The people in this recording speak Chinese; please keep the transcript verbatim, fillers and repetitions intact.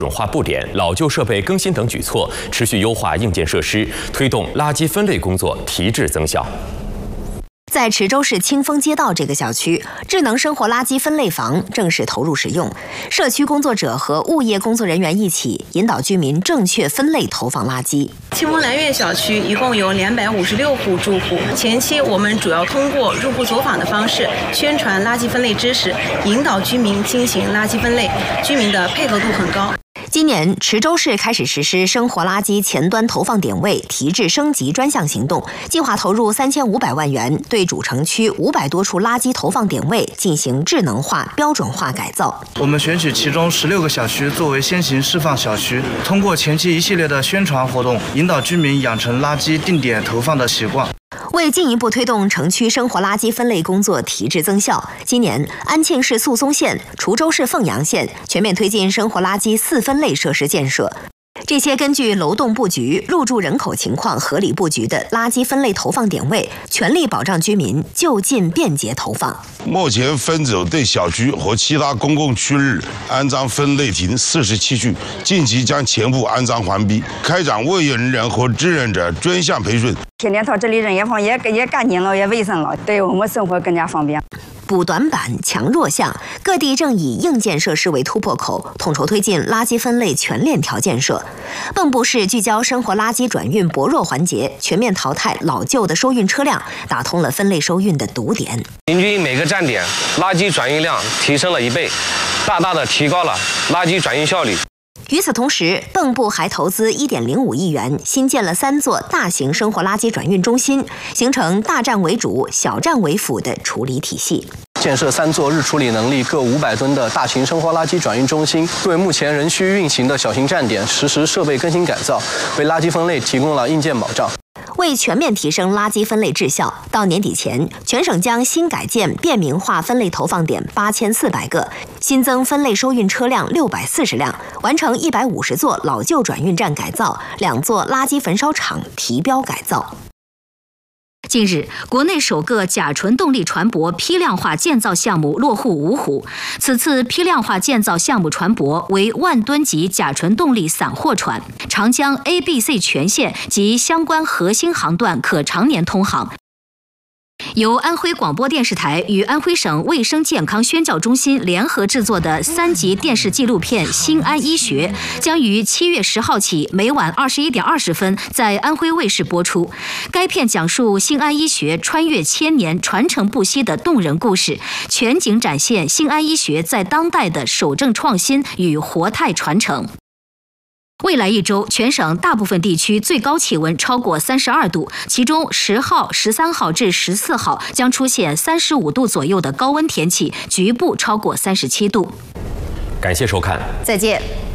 软化布点、老旧设备更新等举措，持续优化硬件设施，推动垃圾分类工作提质增效。 在池州市清风街道这个小区，智能生活垃圾分类房正式投入使用。社区工作者和物业工作人员一起引导居民正确分类投放垃圾。 清风南苑小区一共有两百五十六户住户，前期我们主要通过入户走访的方式宣传垃圾分类知识，引导居民进行垃圾分类，居民的配合度很高。 今年，池州市开始实施生活垃圾前端投放点位提质升级专项行动，计划投入三千五百万元，对主城区五百多处垃圾投放点位进行智能化、标准化改造。 我们选取其中十六个小区作为先行示范小区，通过前期一系列的宣传活动，引导居民养成垃圾定点投放的习惯。 为进一步推动城区生活垃圾分类工作提质增效，今年安庆市宿松县、滁州市凤阳县全面推进生活垃圾四分类设施建设。这些根据楼栋布局、入住人口情况合理布局的垃圾分类投放点位，全力保障居民就近便捷投放。 目前分组对小区和其他公共区域安装分类亭四十七处，近期将全部安装完毕，开展物业人员和志愿者专项培训。 天天到这里人也放也也干净了，也卫生了，对我们生活更加方便。 补短板、强弱项，各地正以硬件设施为突破口，统筹推进垃圾分类全链条建设。蚌埠市聚焦生活垃圾转运薄弱环节，全面淘汰老旧的收运车辆，打通了分类收运的堵点。 平均每个站点垃圾转运量提升了一倍，大大的提高了垃圾转运效率。 与此同时，蚌埠还投资一点零五亿元，新建了三座大型生活垃圾转运中心，形成大站为主、小站为辅的处理体系。 建设三座日处理能力各五百吨的大型生活垃圾转运中心，对目前仍需运行的小型站点实施设备更新改造，为垃圾分类提供了硬件保障。 为全面提升垃圾分类质效，到年底前，全省将新改建便民化分类投放点八千四百个，新增分类收运车辆六百四十辆，完成一百五十座老旧转运站改造，两座垃圾焚烧厂提标改造。 近日，国内首个甲醇动力船舶批量化建造项目落户芜湖。此次批量化建造项目船舶为万吨级甲醇动力散货船，长江 A、B、C 全线及相关核心航段可常年通航。 由安徽广播电视台与安徽省卫生健康宣教中心联合制作的三集电视纪录片《新安医学》将于七月十号起每晚二十一点二十分在安徽卫视播出。该片讲述新安医学穿越千年、传承不息的动人故事，全景展现新安医学在当代的守正创新与活态传承。 未来一周，全省大部分地区最高气温超过三十二度，其中十号、十三号至十四号将出现三十五度左右的高温天气，局部超过三十七度。 感谢收看， 再见。